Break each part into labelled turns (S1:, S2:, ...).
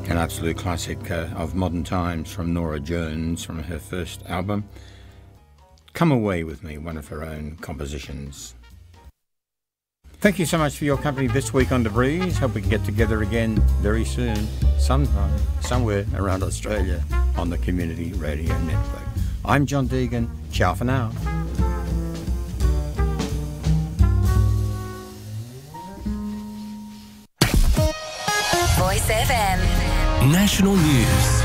S1: An absolute classic of modern times from Norah Jones from her first album, Come Away With Me, one of her own compositions. Thank you so much for your company this week on The Breeze. Hope we can get together again very soon, sometime, somewhere around Australia on the Community Radio Network. I'm John Deegan. Ciao for now.
S2: Voice FM.
S3: National News.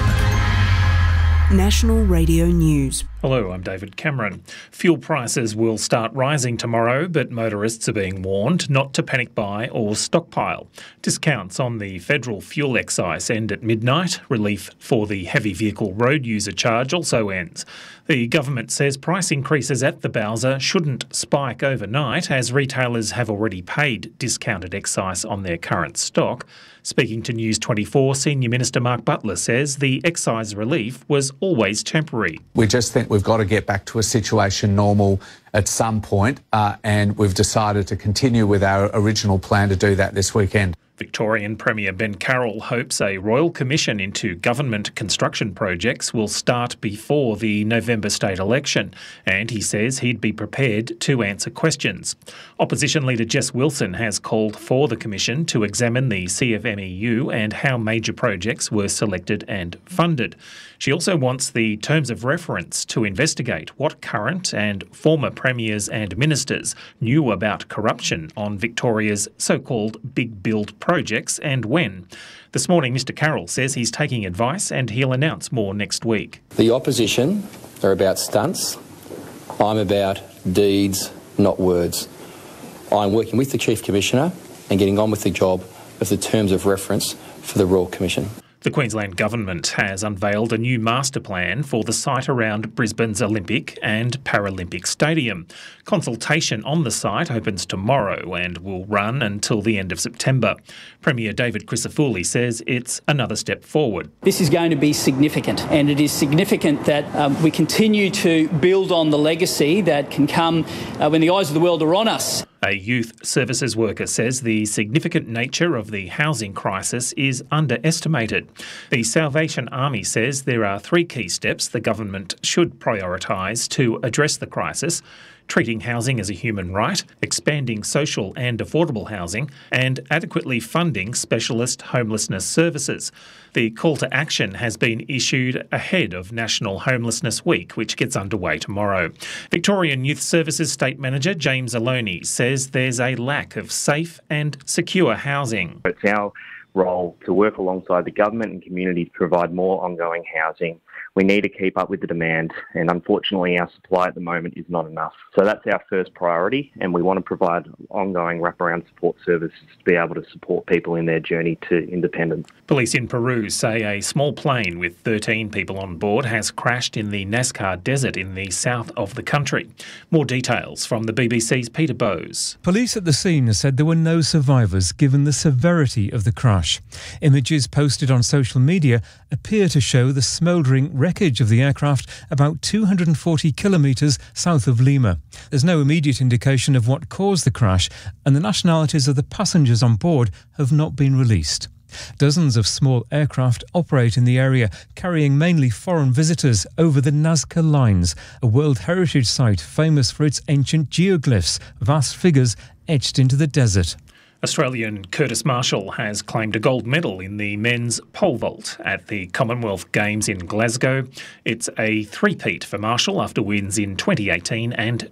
S4: National Radio News.
S5: Hello, I'm David Cameron. Fuel prices will start rising tomorrow, but motorists are being warned not to panic buy or stockpile. Discounts on the federal fuel excise end at midnight. Relief for the heavy vehicle road user charge also ends. The government says price increases at the Bowser shouldn't spike overnight, as retailers have already paid discounted excise on their current stock. Speaking to News 24, Senior Minister Mark Butler says the excise relief was always temporary.
S6: We just think we've got to get back to a situation normal at some point, and we've decided to continue with our original plan to do that this weekend.
S5: Victorian Premier Ben Carroll hopes a royal commission into government construction projects will start before the November state election, and he says he'd be prepared to answer questions. Opposition leader Jess Wilson has called for the commission to examine the CFMEU and how major projects were selected and funded. She also wants the terms of reference to investigate what current and former premiers and ministers knew about corruption on Victoria's so-called big build projects and when. This morning, Mr Carroll says he's taking advice and he'll announce more next week.
S7: The opposition are about stunts. I'm about deeds, not words. I'm working with the Chief Commissioner and getting on with the job of the terms of reference for the Royal Commission.
S5: The Queensland Government has unveiled a new master plan for the site around Brisbane's Olympic and Paralympic Stadium. Consultation on the site opens tomorrow and will run until the end of September. Premier David Crisafulli says it's another step forward.
S8: This is going to be significant, and it is significant that we continue to build on the legacy that can come when the eyes of the world are on us.
S5: A youth services worker says the significant nature of the housing crisis is underestimated. The Salvation Army says there are 3 key steps the government should prioritise to address the crisis: treating housing as a human right, expanding social and affordable housing, and adequately funding specialist homelessness services. The call to action has been issued ahead of National Homelessness Week, which gets underway tomorrow. Victorian Youth Services State Manager James Aloni says there's a lack of safe and secure housing.
S9: It's our role to work alongside the government and community to provide more ongoing housing. We need to keep up with the demand, and unfortunately our supply at the moment is not enough. So that's our first priority, and we want to provide ongoing wraparound support services to be able to support people in their journey to independence.
S5: Police in Peru say a small plane with 13 people on board has crashed in the Nazca Desert in the south of the country. More details from the BBC's Peter Bowes.
S10: Police at the scene said there were no survivors given the severity of the crash. Images posted on social media appear to show the smouldering wreckage of the aircraft about 240 kilometres south of Lima. There's no immediate indication of what caused the crash, and the nationalities of the passengers on board have not been released. Dozens of small aircraft operate in the area, carrying mainly foreign visitors over the Nazca Lines, a World Heritage Site famous for its ancient geoglyphs, vast figures etched into the desert.
S5: Australian Curtis Marshall has claimed a gold medal in the men's pole vault at the Commonwealth Games in Glasgow. It's a three-peat for Marshall after wins in 2018 and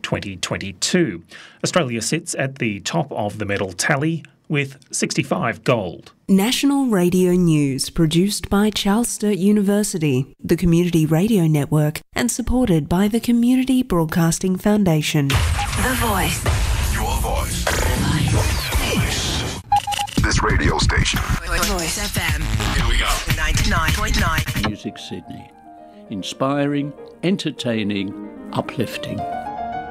S5: 2022. Australia sits at the top of the medal tally with 65 gold.
S4: National Radio News, produced by Charles Sturt University, the Community Radio Network, and supported by the Community Broadcasting Foundation.
S2: The Voice.
S3: Your voice. This radio station.
S2: Voice FM.
S3: Here we go.
S2: 99.9.
S11: Music Sydney. Inspiring, entertaining, uplifting.